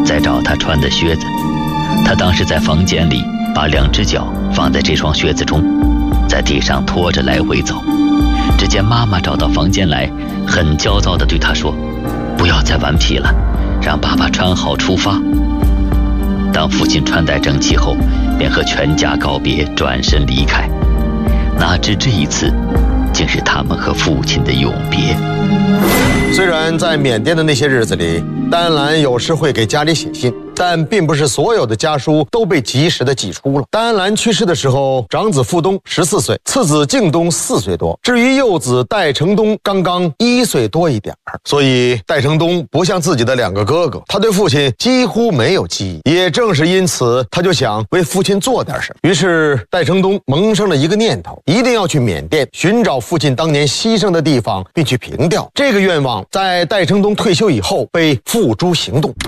在找他穿的靴子。他当时在房间里把2只脚放在这双靴子中，在地上拖着来回走。只见妈妈找到房间来，很焦躁地对他说：“不要再顽皮了，让爸爸穿好出发。”当父亲穿戴整齐后，便和全家告别，转身离开。哪知这一次竟是他们和父亲的永别。 虽然在缅甸的那些日子里，戴安澜有时会给家里写信，但并不是所有的家书都被及时的寄出了。戴安澜去世的时候，长子傅东14岁，次子敬东4岁多，至于幼子戴成东刚刚1岁多一点。所以戴成东不像自己的2个哥哥，他对父亲几乎没有记忆。也正是因此，他就想为父亲做点什么。于是戴成东萌生了一个念头，一定要去缅甸寻找父亲当年牺牲的地方，并去凭吊。这个愿望在戴成东退休以后被付诸行动。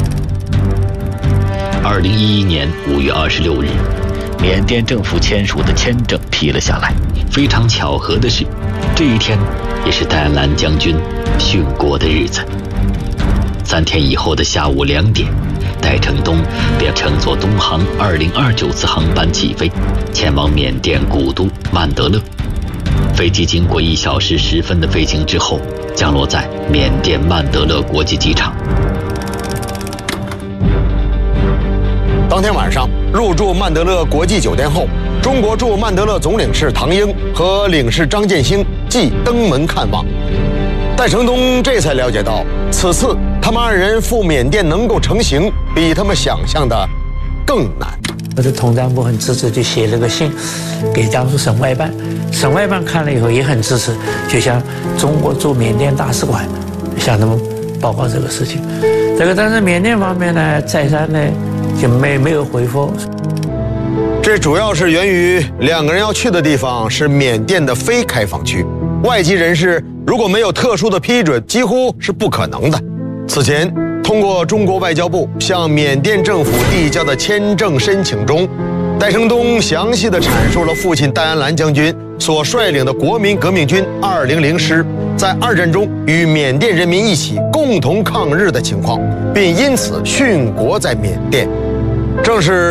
2011年5月26日，缅甸政府签署的签证批了下来。非常巧合的是，这一天也是戴安澜将军殉国的日子。3天以后的下午2点，戴成东便乘坐东航2029次航班起飞，前往缅甸古都曼德勒。飞机经过1小时10分的飞行之后，降落在缅甸曼德勒国际机场。 当天晚上入住曼德勒国际酒店后，中国驻曼德勒总领事唐英和领事张建兴即登门看望。戴成东这才了解到，此次他们2人赴缅甸能够成行，比他们想象的更难。 我的统战部很支持，就写了个信给江苏省外办，省外办看了以后也很支持，就向中国驻缅甸大使馆向他们报告这个事情。但是缅甸方面呢，再三呢就没有回复。 这主要是源于2个人要去的地方是缅甸的非开放区，外籍人士如果没有特殊的批准，几乎是不可能的。此前通过中国外交部向缅甸政府递交的签证申请中，戴成东详细地阐述了父亲戴安澜将军所率领的国民革命军200师在2战中与缅甸人民一起共同抗日的情况，并因此殉国在缅甸。正是